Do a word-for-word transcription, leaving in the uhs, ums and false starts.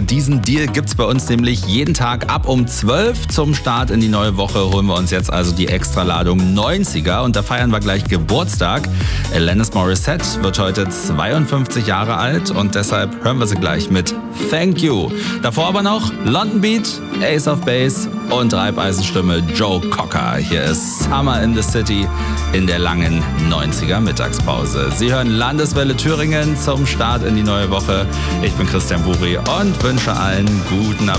Und diesen Deal gibt's bei uns nämlich jeden Tag ab um zwölf zum Start in die neue Woche. Holen wir uns jetzt also die Extraladung neunziger und da feiern wir gleich Geburtstag. Alanis Morissette wird heute zweiundfünfzig Jahre alt und deshalb hören wir sie gleich mit Thank You. Davor aber noch London Beat, Ace of Base und Reibeisenstimme Joe Cocker. Hier ist Summer in the City in der langen neunziger Mittagspause. Sie hören Landeswelle Thüringen zum Start in die neue Woche. Ich bin Christian Buri und wünsche allen guten Appetit.